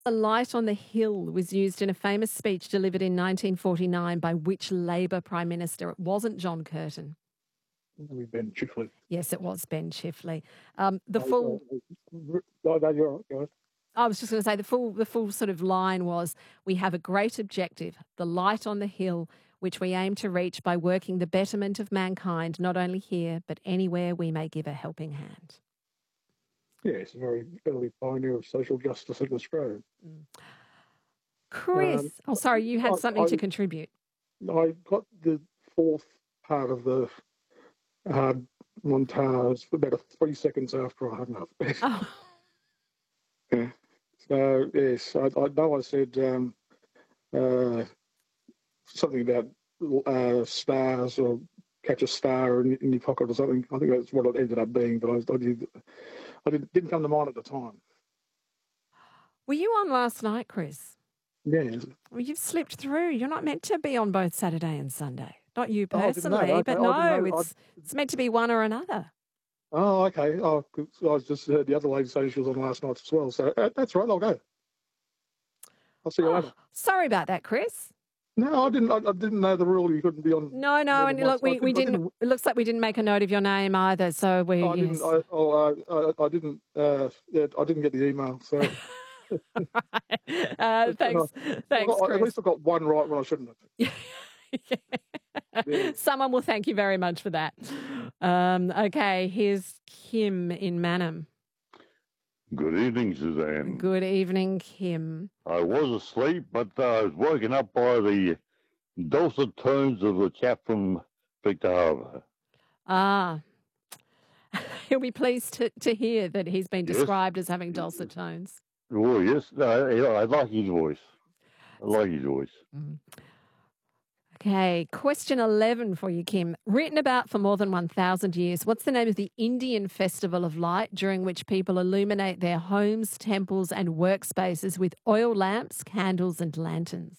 The light on the hill was used in a famous speech delivered in 1949 by which Labor Prime Minister? It wasn't John Curtin. We've been Chifley. Yes, it was Ben Chifley. No, you're right, guys. I was just going to say the full sort of line was, we have a great objective, the light on the hill, which we aim to reach by working the betterment of mankind, not only here, but anywhere we may give a helping hand. Yeah, it's a very early pioneer of social justice in Australia. Chris, sorry, you had something to contribute. I got the fourth part of the montage about 3 seconds after I hung up. Oh. Yeah. So, yes, I know I said something about stars or catch a star in your pocket or something. I think that's what it ended up being, but I didn't come to mind at the time. Were you on last night, Chris? Yeah. Well, you've slipped through. You're not meant to be on both Saturday and Sunday. Not you personally, but it's meant to be one or another. Oh, okay. Oh, I just heard the other lady say she was on last night as well. So that's right. I'll go. I'll see you later. Sorry about that, Chris. No, I didn't know the rule. You couldn't be on. No, and look, we didn't. It looks like we didn't make a note of your name either. So we. I didn't. I didn't. I didn't get the email. So. Thanks, Chris. At least I got one right when I shouldn't have. Yeah. Someone will thank you very much for that. Okay, here's Kim in Mannum. Good evening, Suzanne. Good evening, Kim. I was asleep, but I was woken up by the dulcet tones of the chap from Victor Harbour. Ah. He'll be pleased to hear that he's been described as having dulcet tones. Oh, yes. No, I like his voice. Okay, question 11 for you, Kim. Written about for more than 1,000 years, what's the name of the Indian Festival of Light during which people illuminate their homes, temples and workspaces with oil lamps, candles and lanterns?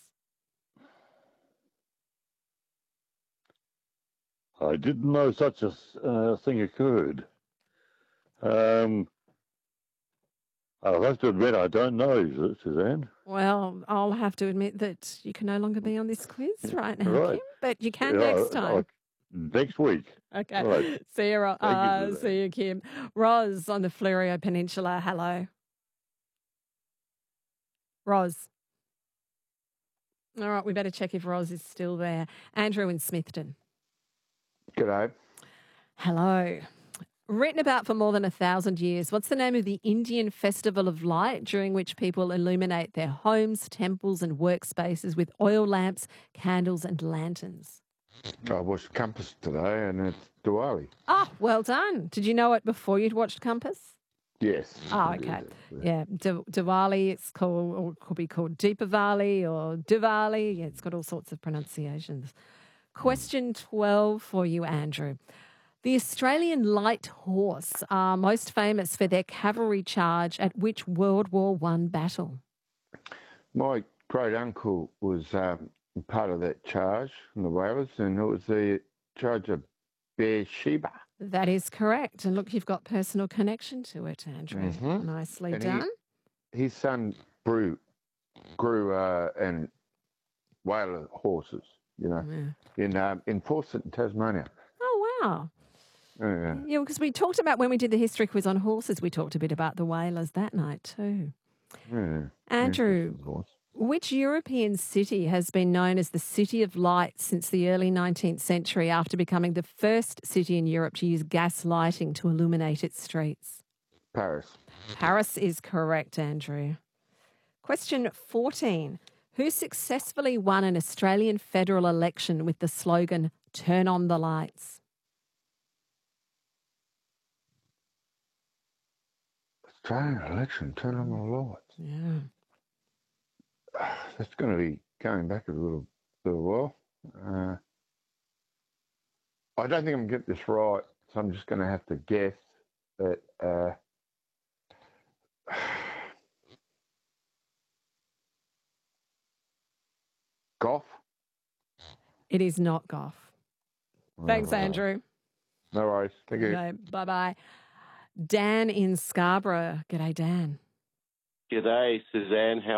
I didn't know such a thing occurred. I'll have to admit I don't know, Suzanne. Well, I'll have to admit that you can no longer be on this quiz right now, right. Kim, but you can next time. Next week. Okay. Right. See you, Kim. Roz on the Fleurieu Peninsula. Hello. Roz. All right, we better check if Roz is still there. Andrew in Smithton. G'day. Hello. Written about for more than 1,000 years, what's the name of the Indian Festival of Light during which people illuminate their homes, temples and workspaces with oil lamps, candles and lanterns? I watched Compass today and it's Diwali. Ah, well done. Did you know it before you'd watched Compass? Yes. Oh, okay. Yeah, Diwali, it's called, or it could be called Deepavali or Diwali. Yeah, it's got all sorts of pronunciations. Question 12 for you, Andrew. The Australian light horse are most famous for their cavalry charge at which World War I battle? My great uncle was part of that charge in the Whalers, and it was the charge of Beersheba. That is correct. And look, you've got personal connection to it, Andrew. Mm-hmm. Nicely and done. His son grew and Whaler horses, in Fawcett, Tasmania. Oh, wow. Yeah, because we talked about, when we did the history quiz on horses, we talked a bit about the Whalers that night too. Yeah. Andrew, which European city has been known as the City of Light since the early 19th century after becoming the first city in Europe to use gas lighting to illuminate its streets? Paris. Paris is correct, Andrew. Question 14. Who successfully won an Australian federal election with the slogan, "Turn on the lights"? Australian election, turn on the lights. Yeah. That's going to be going back a little while. I don't think I'm going to get this right, so I'm just going to have to guess that Gough? It is not Gough. Thanks, Andrew. No worries. Thank you. No, bye-bye. Dan in Scarborough. G'day, Dan. G'day, Suzanne. How